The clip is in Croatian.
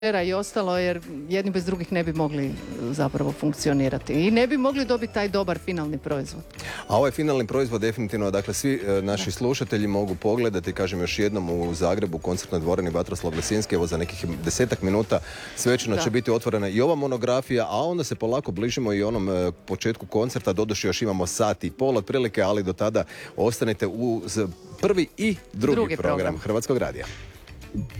i ostalo, jer jedni bez drugih ne bi mogli zapravo funkcionirati i ne bi mogli dobiti taj dobar finalni proizvod. A ovaj finalni proizvod definitivno, dakle, svi naši slušatelji mogu pogledati, kažem još jednom, u Zagrebu, koncertnoj dvorani Vatroslav Lesinski, evo za nekih 10 minuta svečano će biti otvorena i ova monografija, a onda se polako bližimo i onom početku koncerta, doduše još imamo sat i pol otprilike, ali do tada ostanite uz prvi i drugi program Hrvatskog radija.